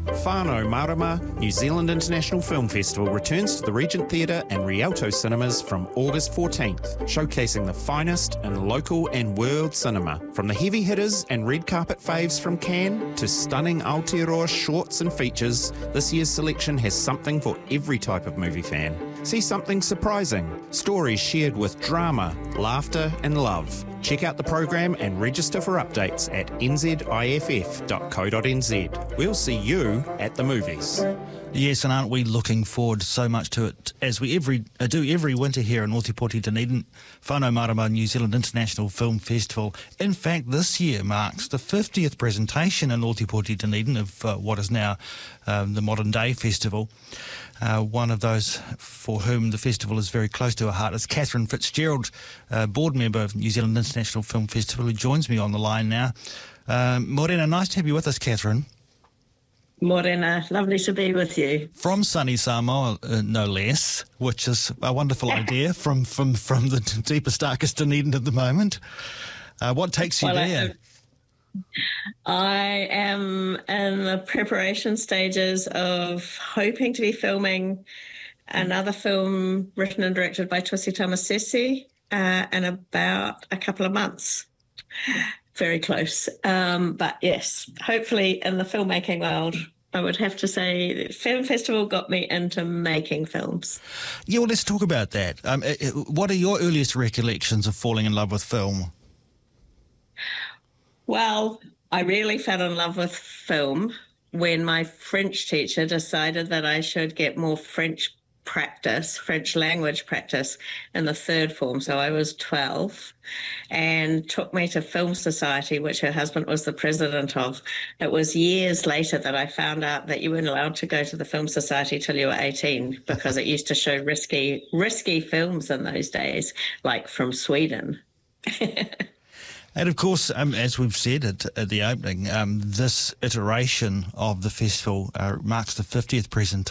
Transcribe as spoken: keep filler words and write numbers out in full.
Whānau Marama New Zealand International Film Festival returns to the Regent Theatre and Rialto cinemas from August fourteenth, showcasing the finest in local and world cinema. From the heavy hitters and red carpet faves from Cannes to stunning Aotearoa shorts and features, this year's selection has something for every type of movie fan. See something surprising, stories shared with drama, laughter and love. Check out the program and register for updates at n z i f f dot co dot n z. We'll see you at the movies. Yes, and aren't we looking forward so much to it, as we every uh, do every winter here in Ōtepoti Dunedin, Whānau Marama New Zealand International Film Festival. In fact, this year marks the fiftieth presentation in Ōtepoti Dunedin of uh, what is now um, the modern day festival. Uh, one of those for whom the festival is very close to her heart is Catherine Fitzgerald, uh, board member of New Zealand International Film Festival, who joins me on the line now. Um, Morena, nice to have you with us, Catherine. Morena, lovely to be with you. From sunny Samoa, uh, no less, which is a wonderful idea from, from, from the deepest, darkest Dunedin at the moment. Uh, what takes you well, there? I am in the preparation stages of hoping to be filming another film written and directed by Tusi Tamasese uh, in about a couple of months. Very close. Um, but yes, hopefully in the filmmaking world, I would have to say the Film Festival got me into making films. Yeah, well, let's talk about that. Um, what are your earliest recollections of falling in love with film? Well, I really fell in love with film when my French teacher decided that I should get more French practice, French language practice in the third form. So I was twelve and took me to Film Society, which her husband was the president of. It was years later that I found out that you weren't allowed to go to the Film Society till you were eighteen because it used to show risky, risky films in those days, like from Sweden. And of course, um, as we've said at, at the opening, um, this iteration of the festival uh, marks the fiftieth presentation.